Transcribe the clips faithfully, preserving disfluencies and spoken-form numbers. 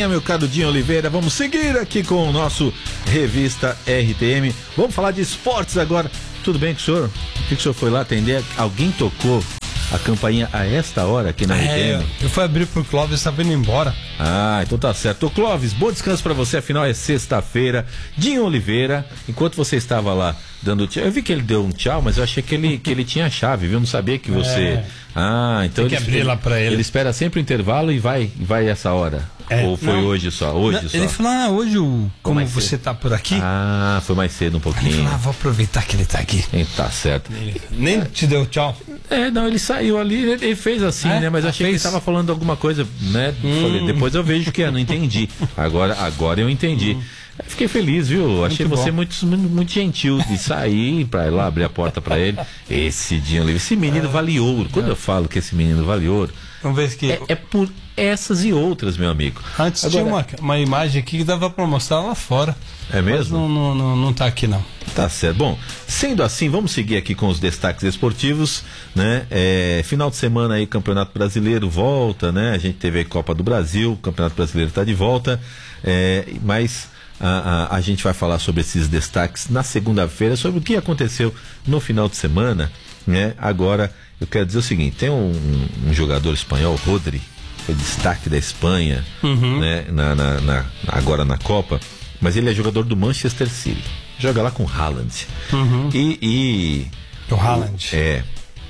manhã, meu caro Dinho Oliveira. Vamos seguir aqui com o nosso Revista R T M. Vamos falar de esportes agora. Tudo bem com o senhor? O que o senhor foi lá atender? Alguém tocou a campainha a esta hora aqui na é, R T M? Eu fui abrir pro Clóvis, estava indo embora. Ah, então tá certo. Ô Clóvis, bom descanso pra você, afinal é sexta-feira. Dinho Oliveira, enquanto você estava lá dando tchau, eu vi que ele deu um tchau, mas eu achei que ele, que ele tinha a chave, viu? Eu não sabia que você... É. Ah, então Tem que ele, abrir lá pra ele. Ele espera sempre o intervalo e vai, vai essa hora. É, Ou foi não. hoje só? Hoje Não, só. ele falou, ah, hoje o, como mais você cedo. tá por aqui, Ah, foi mais cedo um ele pouquinho. falou, ah, vou aproveitar que ele tá aqui. Hein, tá certo. Ele nem te deu tchau. É, não, ele saiu ali, ele, ele fez assim, É? né? Mas eu achei Fez? que ele tava falando alguma coisa, né? Hum. Falei, depois eu vejo que é, não entendi. Agora, agora eu entendi. Hum. Fiquei feliz, viu? Achei Muito você bom. muito, muito, muito gentil de sair pra ir lá abrir a porta pra ele. Esse Dinho Oliveira, esse menino vale ouro. Quando eu falo que esse menino vale ouro, Vamos ver que... é, é por essas e outras, meu amigo. Antes Agora- tinha uma, uma imagem aqui que dava pra mostrar lá fora. É Mas mesmo? não, não, não, não tá aqui, não. Tá certo. Bom, sendo assim, vamos seguir aqui com os destaques esportivos, né? É, final de semana aí, Campeonato Brasileiro volta, né? A gente teve a Copa do Brasil, o Campeonato Brasileiro tá de volta, é, mas a, a, a gente vai falar sobre esses destaques na segunda-feira, sobre o que aconteceu no final de semana, né? Agora, eu quero dizer o seguinte, tem um, um jogador espanhol, Rodri, foi destaque da Espanha, Uhum. né? Na, na, na, agora na Copa, mas ele é jogador do Manchester City. Joga lá com o Haaland. Uhum. E, e. O Haaland. É.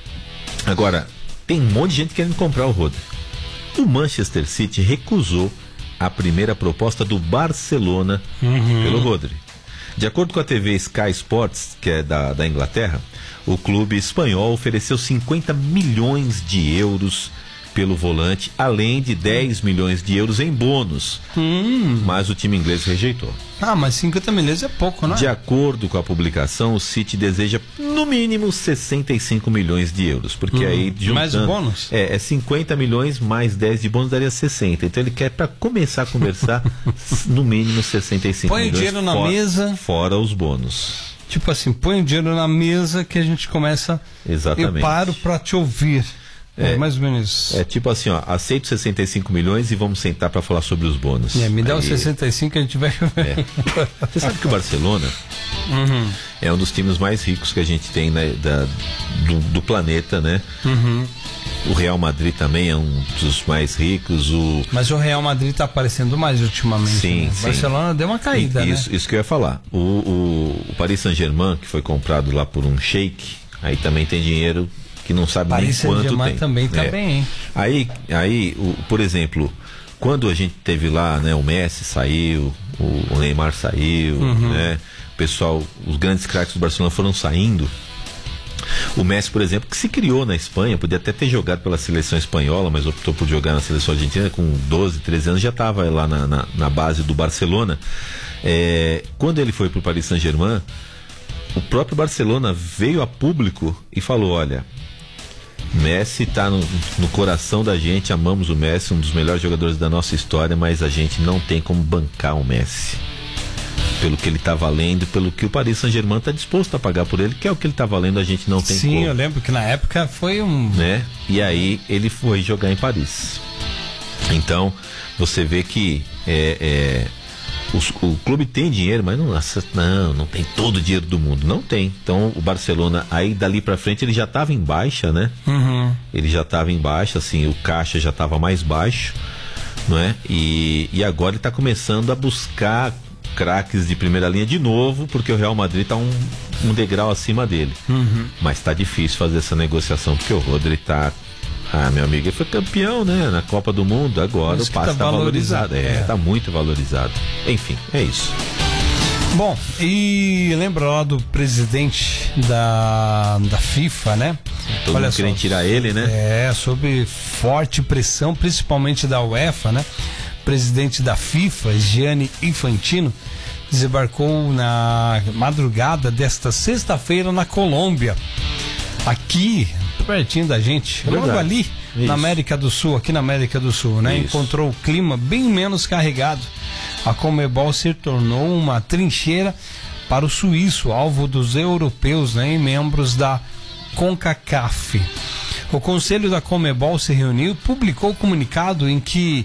Agora, tem um monte de gente querendo comprar o Rodri. O Manchester City recusou a primeira proposta do Barcelona Uhum. pelo Rodri. De acordo com a T V Sky Sports, que é da, da Inglaterra, o clube espanhol ofereceu cinquenta milhões de euros pelo volante, além de dez milhões de euros em bônus. Hum. Mas o time inglês rejeitou. Ah, mas cinquenta milhões é pouco, né? De acordo com a publicação, o City deseja no mínimo sessenta e cinco milhões de euros, porque Hum. aí juntando, Mais o bônus? É, é cinquenta milhões mais dez de bônus daria sessenta. Então ele quer, para começar a conversar, no mínimo sessenta e cinco Põe o milhões. dinheiro na fora, mesa. Fora os bônus. Tipo assim, põe o dinheiro na mesa que a gente começa. Exatamente. Eu paro pra te ouvir. É, É. mais ou menos isso. É tipo assim, ó, aceito sessenta e cinco milhões e vamos sentar para falar sobre os bônus. É, me dá os Aí- sessenta e cinco que a gente vai. É. Você sabe que o Barcelona Uhum. é um dos times mais ricos que a gente tem, né, da, do, do planeta, né? Uhum. O Real Madrid também é um dos mais ricos. O... Mas o Real Madrid tá aparecendo mais ultimamente. Sim, né? O sim. Barcelona deu uma caída, isso, né? isso que eu ia falar. O, o, o Paris Saint-Germain, que foi comprado lá por um sheik, aí também tem dinheiro que não sabe Paris nem quanto Saint-Germain tem. também tá É. bem, hein? Aí, aí o, por exemplo, quando a gente teve lá, né, o Messi saiu, o, o Neymar saiu, Uhum. né, o pessoal, os grandes craques do Barcelona foram saindo. O Messi, por exemplo, que se criou na Espanha, podia até ter jogado pela seleção espanhola, mas optou por jogar na seleção argentina com doze, treze anos, já estava lá na, na, na base do Barcelona. É, quando ele foi para o Paris Saint-Germain, o próprio Barcelona veio a público e falou, olha, Messi está no, no coração da gente, amamos o Messi, um dos melhores jogadores da nossa história, mas a gente não tem como bancar o Messi. Pelo que ele está valendo, pelo que o Paris Saint-Germain está disposto a pagar por ele, que é o que ele está valendo, a gente não tem Sim, como. eu lembro que na época foi um. Né? E aí ele foi jogar em Paris. Então, você vê que é, é, os, o clube tem dinheiro, mas não, não, não tem todo o dinheiro do mundo. Não tem. Então, o Barcelona, aí dali pra frente, ele já estava em baixa, né? Uhum. Ele já estava em baixa, assim, o caixa já estava mais baixo, não é? E, e agora ele está começando a buscar craques de primeira linha de novo, porque o Real Madrid está um, um degrau acima dele. Uhum. Mas está difícil fazer essa negociação, porque o Rodri está... Ah, meu amigo, ele foi campeão, né? Na Copa do Mundo, agora Isso o que passe tá está valorizado. valorizado, É, é. está muito valorizado. Enfim, é isso. Bom, e lembra lá do presidente da, da FIFA, né? Todo mundo querendo tirar ele, né? É, sob forte pressão, principalmente da UEFA, né? O presidente da FIFA, Gianni Infantino, desembarcou na madrugada desta sexta-feira na Colômbia. Aqui, pertinho da gente, Verdade. logo ali Isso. na América do Sul, aqui na América do Sul, né? Isso. Encontrou o clima bem menos carregado. A Conmebol se tornou uma trincheira para o suíço, alvo dos europeus, né? E membros da CONCACAF. O Conselho da Conmebol se reuniu e publicou comunicado em que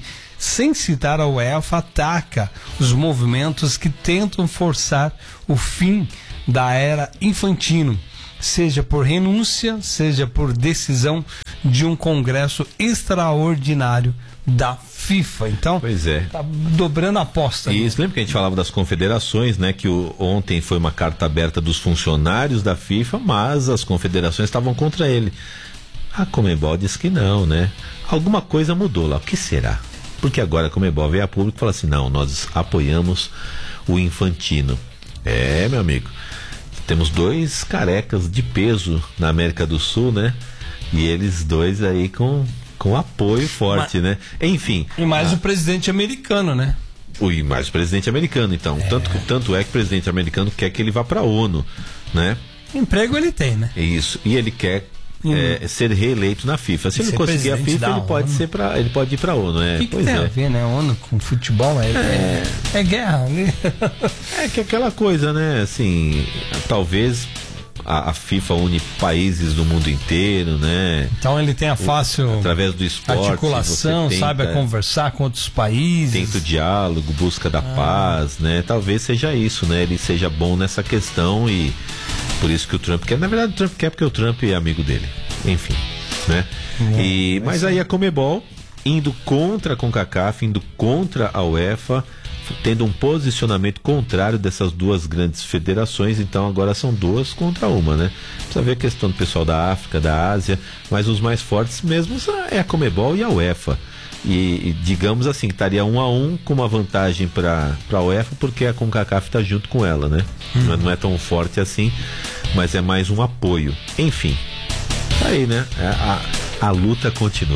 sem citar a UEFA, ataca os movimentos que tentam forçar o fim da era Infantino, seja por renúncia, seja por decisão de um congresso extraordinário da FIFA. Então, pois é. Tá dobrando a aposta. Isso, lembra que a gente falava das confederações, né? Que o, ontem foi uma carta aberta dos funcionários da FIFA, mas as confederações estavam contra ele. A Conmebol disse que não, né? Alguma coisa mudou lá. O que será? Porque agora a Conmebol veio a público e fala assim, não, nós apoiamos o Infantino. É, meu amigo, temos dois carecas de peso na América do Sul, né? E eles dois aí com, com apoio forte, mas, né? Enfim. E mais a... o presidente americano, né? E mais o presidente americano, então. É. Tanto, tanto é que o presidente americano quer que ele vá para a ONU, né? Emprego ele tem, né? Isso. E ele quer hum. é, ser reeleito na FIFA. Se ele não conseguir a FIFA, ele pode, ser pra, ele pode ir para a ONU. O é. que, que pois tem é. a ver, né? ONU com futebol é, é... é, é guerra, né? É que aquela coisa, né? Assim, talvez a, a FIFA une países do mundo inteiro, né? Então ele tem a fácil o, através do esporte, articulação, tenta, sabe, a conversar com outros países. Tenta o diálogo, busca da ah. paz, né? Talvez seja isso, né? Ele seja bom nessa questão e por isso que o Trump quer. Na verdade o Trump quer porque o Trump é amigo dele. Enfim, né? Hum, e, mas aí a Conmebol indo contra a CONCACAF, indo contra a UEFA, tendo um posicionamento contrário dessas duas grandes federações. Então agora são duas contra uma, né? Precisa ver a questão do pessoal da África, da Ásia, mas os mais fortes mesmo é a Conmebol e a UEFA. E, e digamos assim, estaria um a um com uma vantagem para a UEFA, porque a CONCACAF está junto com ela, né? Uhum. Não, é, não é tão forte assim, mas é mais um apoio. Enfim, tá aí, né? A, a, a luta continua.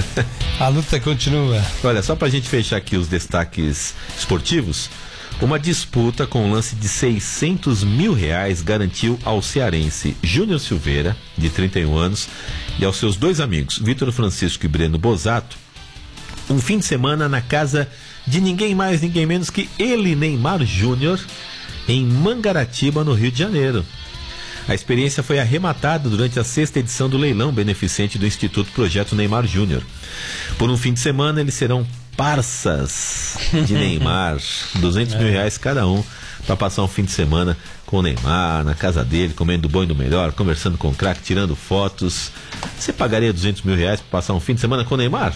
A luta continua. Olha, só pra gente fechar aqui os destaques esportivos, uma disputa com um lance de seiscentos mil reais garantiu ao cearense Júnior Silveira, de trinta e um anos, e aos seus dois amigos, Vitor Francisco e Breno Bosato, um fim de semana na casa de ninguém mais, ninguém menos que ele, Neymar Júnior, em Mangaratiba, no Rio de Janeiro. A experiência foi arrematada durante a sexta edição do leilão beneficente do Instituto Projeto Neymar Júnior. Por um fim de semana, eles serão parças de Neymar, duzentos mil reais cada um, para passar um fim de semana com o Neymar, na casa dele, comendo do bom e do melhor, conversando com o craque, tirando fotos. Você pagaria duzentos mil reais para passar um fim de semana com o Neymar?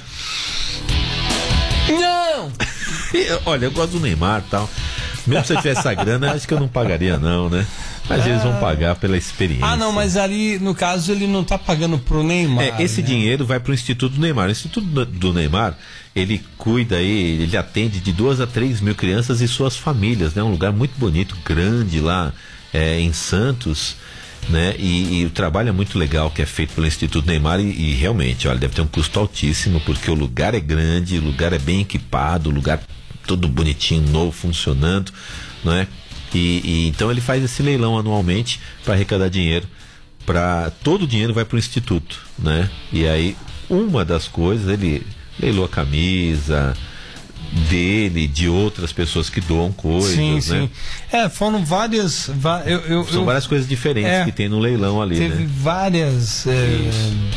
Não! Olha, eu gosto do Neymar e tal. Mesmo se eu tivesse essa grana, acho que eu não pagaria não, né? Mas eles vão pagar pela experiência. Ah, não, mas ali, no caso, ele não está pagando pro Neymar. É, esse né? dinheiro vai pro Instituto do Neymar. O Instituto do Neymar, ele cuida aí, ele atende de duas a três mil crianças e suas famílias, né? Um lugar muito bonito, grande lá é, em Santos, né? E, e o trabalho é muito legal que é feito pelo Instituto Neymar e, e realmente, olha, deve ter um custo altíssimo, porque o lugar é grande, o lugar é bem equipado, o lugar todo bonitinho, novo, funcionando, não é? E, e então ele faz esse leilão anualmente para arrecadar dinheiro, para todo o dinheiro vai para o instituto, né? E aí uma das coisas, ele leilou a camisa dele, de outras pessoas que doam coisas, sim, né? Sim. É, foram várias, eu, eu, são eu, várias coisas diferentes é, que tem no leilão ali, teve né? várias é,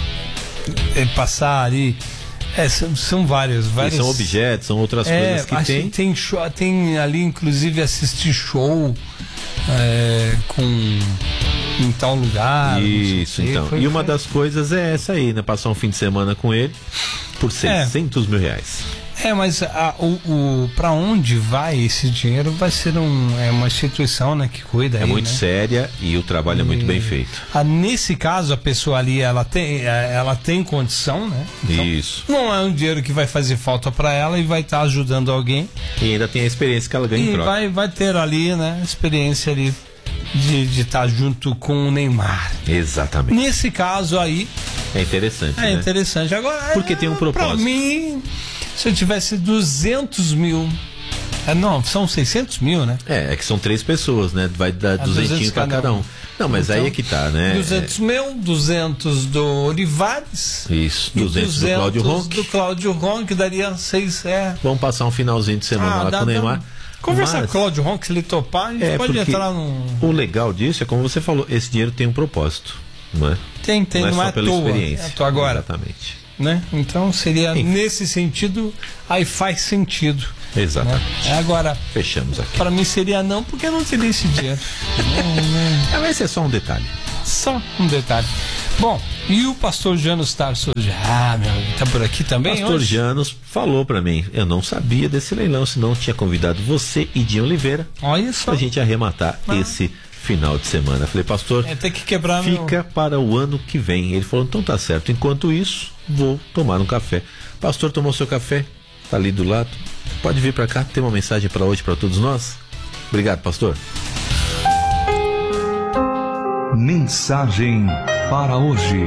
é, passar ali. É, são, são várias, várias. E são objetos, são outras é, coisas que tem. Que tem, show, tem ali, inclusive, assistir show é, com em tal lugar. Isso, sei, então. Foi, e uma foi... das coisas é essa aí, né? Passar um fim de semana com ele por seiscentos mil reais. É, mas a, o, o, pra onde vai esse dinheiro vai ser um, é uma instituição, né, que cuida. É aí, muito né? séria e o trabalho e, é muito bem feito. A, nesse caso, a pessoa ali, ela tem, ela tem condição, né? Então, isso. Não é um dinheiro que vai fazer falta para ela e vai estar tá ajudando alguém. E ainda tem a experiência que ela ganha e em troca. Vai, vai ter ali, né, a experiência ali de estar tá junto com o Neymar. Exatamente. Nesse caso aí... É interessante, É né? interessante. Agora, porque tem um propósito. Pra mim... Se eu tivesse duzentos mil. É, não, são seiscentos mil, né? É, é que são três pessoas, né? Vai dar duzentos para cada um. um. Não, mas então, aí é que tá, né? duzentos mil, duzentos do Olivares. Isso, duzentos, duzentos do Cláudio Ronck. Do Cláudio Ronck daria seis. É. Vamos passar um finalzinho de semana ah, lá dá, com o Neymar. Dá, conversar mas, com o Cláudio Ronck, se ele topar, a gente é, pode entrar num. O legal disso é, como você falou, esse dinheiro tem um propósito, não é? Tem, tem, não, não é, não só é pela toa, experiência. É à toa agora. Exatamente. né? Então seria Enfim. nesse sentido, aí faz sentido. Exatamente. Né? Agora, fechamos aqui. Para mim seria não, porque eu não teria esse dinheiro. não, não. Esse é só um detalhe. Só um detalhe. Bom, e o pastor Janos Tarso hoje? Ah, meu, tá por aqui também pastor hoje? Janos falou pra mim, eu não sabia desse leilão, senão tinha convidado você e Dinho Oliveira Olha só. pra gente arrematar ah. esse final de semana. Eu falei, pastor, é, tem que quebrar fica meu... para o ano que vem. Ele falou, então tá certo. Enquanto isso, vou tomar um café. Pastor, tomou seu café? Tá ali do lado. Pode vir pra cá, tem uma mensagem para hoje para todos nós? Obrigado, pastor. Mensagem para hoje.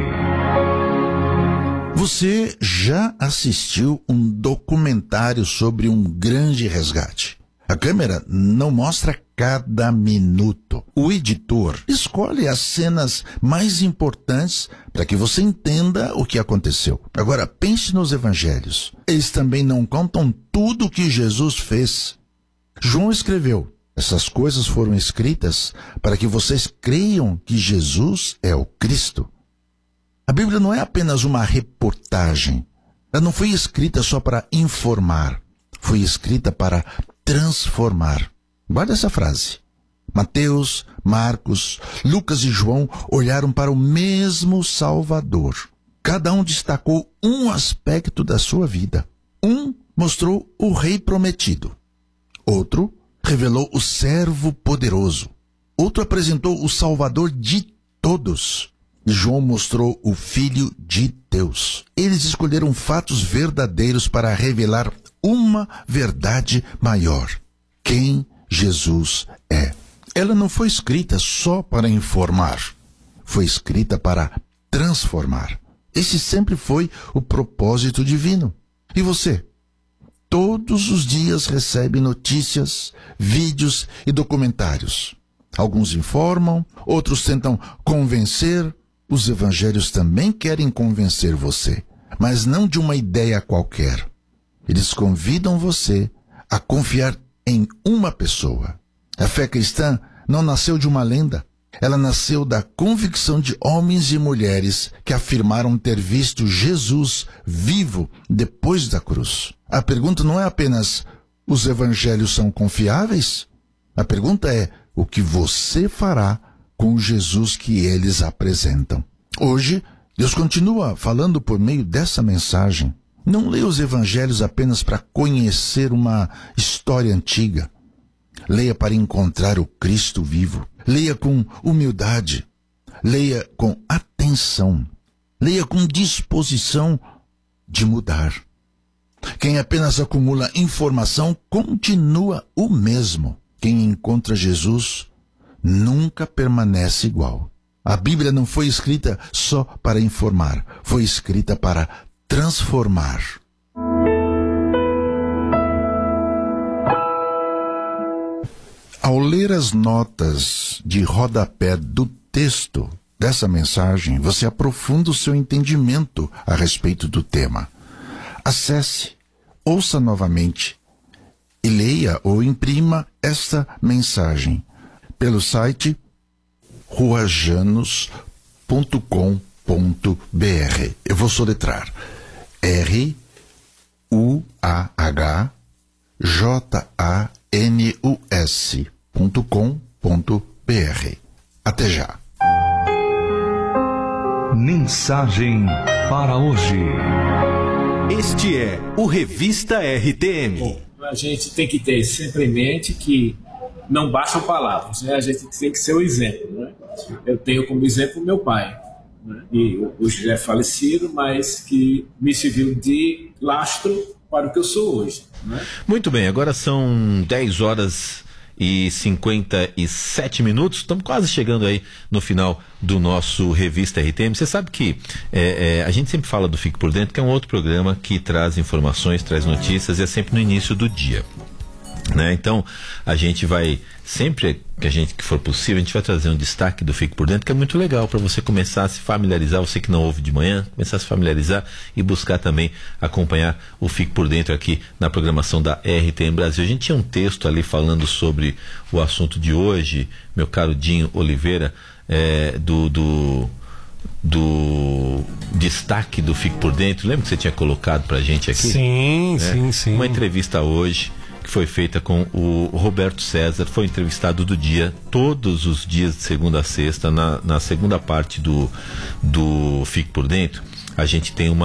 Você já assistiu um documentário sobre um grande resgate? A câmera não mostra cada minuto. O editor escolhe as cenas mais importantes para que você entenda o que aconteceu. Agora, pense nos evangelhos. Eles também não contam tudo o que Jesus fez. João escreveu: essas coisas foram escritas para que vocês creiam que Jesus é o Cristo. A Bíblia não é apenas uma reportagem. Ela não foi escrita só para informar. Foi escrita para transformar. Guarda essa frase. Mateus, Marcos, Lucas e João olharam para o mesmo Salvador. Cada um destacou um aspecto da sua vida. Um mostrou o Rei prometido. Outro revelou o servo poderoso. Outro apresentou o Salvador de todos. E João mostrou o Filho de Deus. Eles escolheram fatos verdadeiros para revelar uma verdade maior: quem Jesus é. Ela não foi escrita só para informar. Foi escrita para transformar. Esse sempre foi o propósito divino. E você? Todos os dias recebe notícias, vídeos e documentários. Alguns informam, outros tentam convencer. Os evangelhos também querem convencer você, mas não de uma ideia qualquer. Eles convidam você a confiar em uma pessoa. A fé cristã não nasceu de uma lenda. Ela nasceu da convicção de homens e mulheres que afirmaram ter visto Jesus vivo depois da cruz. A pergunta não é apenas: os evangelhos são confiáveis? A pergunta é: o que você fará com o Jesus que eles apresentam? Hoje, Deus continua falando por meio dessa mensagem. Não leia os evangelhos apenas para conhecer uma história antiga. Leia para encontrar o Cristo vivo. Leia com humildade. Leia com atenção. Leia com disposição de mudar. Quem apenas acumula informação continua o mesmo. Quem encontra Jesus nunca permanece igual. A Bíblia não foi escrita só para informar. Foi escrita para transformar. Ao ler as notas de rodapé do texto dessa mensagem, você aprofunda o seu entendimento a respeito do tema. Acesse, ouça novamente e leia ou imprima esta mensagem pelo site rua janos ponto com ponto b r. Eu vou soletrar: R U A H J A N U S ponto com ponto b r. Até já. Mensagem para hoje. Este é o Revista R T M. Bom, a gente tem que ter sempre em mente que não bastam palavras, né? A gente tem que ser o exemplo, né? Eu tenho como exemplo meu pai, né? E hoje já é falecido, mas que me serviu de lastro para o que eu sou hoje, né? Muito bem, agora são dez horas e cinquenta e sete minutos, estamos quase chegando aí no final do nosso Revista R T M. Você sabe que é, é, a gente sempre fala do Fique Por Dentro, que é um outro programa que traz informações, traz notícias, e é sempre no início do dia, né? Então a gente vai, sempre que a gente que for possível, a gente vai trazer um destaque do Fique Por Dentro, que é muito legal para você começar a se familiarizar, você que não ouve de manhã, começar a se familiarizar e buscar também acompanhar o Fique Por Dentro aqui na programação da R T M Brasil. A gente tinha um texto ali falando sobre o assunto de hoje, meu caro Dinho Oliveira, é, do, do do destaque do Fique por Dentro. Lembra que você tinha colocado pra gente aqui? Sim, É, sim, sim. Uma entrevista hoje que foi feita com o Roberto César, foi entrevistado do dia, todos os dias de segunda a sexta, na, na segunda parte do, do Fique por Dentro. A gente tem uma